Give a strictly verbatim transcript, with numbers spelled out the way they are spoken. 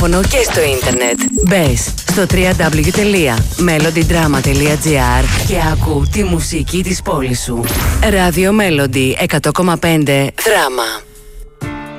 και στο ίντερνετ. Μπες στο double-u double-u double-u τελεία melody drama τελεία gr και άκου τη μουσική της πόλης σου. Radio Melody εκατό κόμμα πέντε Δράμα.